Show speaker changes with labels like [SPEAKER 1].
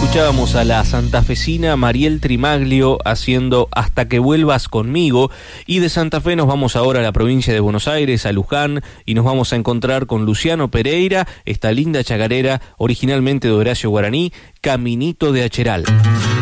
[SPEAKER 1] escuchábamos a la santafesina Mariel Trimaglio haciendo Hasta que vuelvas conmigo, y de Santa Fe nos vamos ahora a la provincia de Buenos Aires, a Luján, y nos vamos a encontrar con Luciano Pereira, esta linda chacarera originalmente de Horacio Guaraní, Caminito de Acheral.